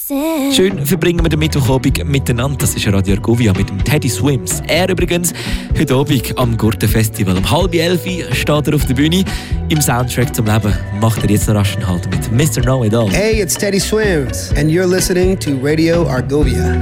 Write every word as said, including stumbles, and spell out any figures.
Schön verbringen wir den Mittwochabend miteinander. Das ist Radio Argovia mit dem Teddy Swims. Er übrigens heute Abend am Gurten-Festival. Um halb elf steht er auf der Bühne. Im Soundtrack zum Leben macht er jetzt noch rasch einen Halt mit Mister Know It All. Hey, it's Teddy Swims and you're listening to Radio Argovia.